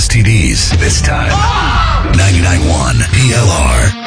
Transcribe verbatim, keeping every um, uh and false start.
S T Ds. This time, ninety-nine point one P L R.